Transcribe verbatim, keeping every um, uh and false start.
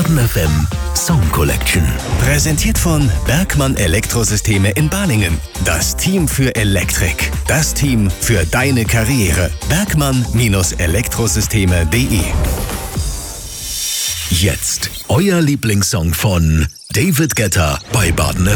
Baden F M Song Collection. Präsentiert von Bergmann Elektrosysteme in Balingen. Das Team für Elektrik. Das Team für deine Karriere. Bergmann Elektrosysteme punkt de. Jetzt euer Lieblingssong von David Guetta bei Baden F M.